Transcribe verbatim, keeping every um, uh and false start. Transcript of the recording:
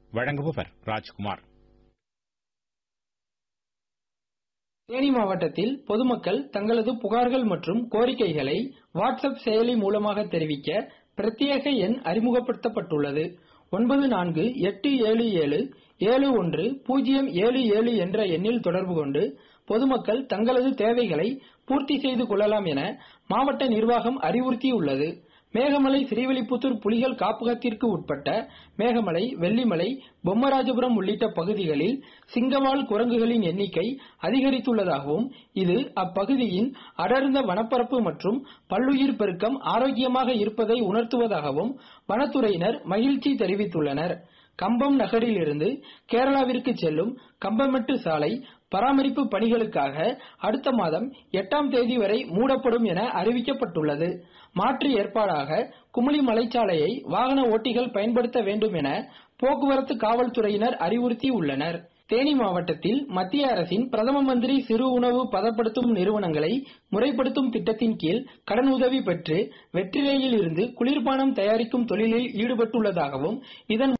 வழங்குபவர் ராஜ்குமார். தேனி மாவட்டத்தில் பொதுமக்கள் தங்களது புகார்கள் மற்றும் கோரிக்கைகளை வாட்ஸ்அப் செயலி மூலமாக தெரிவிக்க பிரத்யேக எண் அறிமுகப்படுத்தப்பட்டுள்ளது. ஒன்பது நான்கு எட்டு ஏழு ஏழு ஏழு ஒன்று பூஜ்ஜியம் ஏழு ஏழு என்ற எண்ணில் தொடர்பு கொண்டு பொதுமக்கள் தங்களது தேவைகளை பூர்த்தி செய்து கொள்ளலாம் என மாவட்ட நிர்வாகம் அறிவுறுத்தியுள்ளது. மேகமலை ஸ்ரீவில்லிபுத்தூர் புலிகள் காப்பகத்திற்கு உட்பட்ட மேகமலை, வெள்ளிமலை, பொம்மராஜபுரம் உள்ளிட்ட பகுதிகளில் சிங்கவால் குரங்குகளின் எண்ணிக்கை அதிகரித்துள்ளதாகவும் இது அப்பகுதியின் அடர்ந்த வனப்பரப்பு மற்றும் பல்லுயிர் பெருக்கம் ஆரோக்கியமாக இருப்பதை உணர்த்துவதாகவும் வனத்துறையினர் மகிழ்ச்சி தெரிவித்துள்ளனர். கம்பம் நகரில் இருந்து கேரளாவிற்கு செல்லும் கம்பமெட்டு சாலை பராமரிப்பு பணிகளுக்காக அடுத்த மாதம் எட்டாம் தேதி வரை மூடப்படும் என அறிவிக்கப்பட்டுள்ளது. மாற்று ஏற்பாடாக குமுளி மலைச்சாலையை வாகன ஓட்டிகள் பயன்படுத்த வேண்டும் என போக்குவரத்து காவல்துறையினர் அறிவுறுத்தியுள்ளனர். தேனி மாவட்டத்தில் மத்திய அரசின் பிரதம மந்திரி சிறு உணவு பதப்படுத்தும் நிறுவனங்களை முறைப்படுத்தும் திட்டத்தின் கீழ் கடன் உதவி பெற்று வெற்றிலையில் இருந்து குளிர்பானம் தயாரிக்கும் தொழிலில் ஈடுபட்டுள்ளதாகவும் இதன்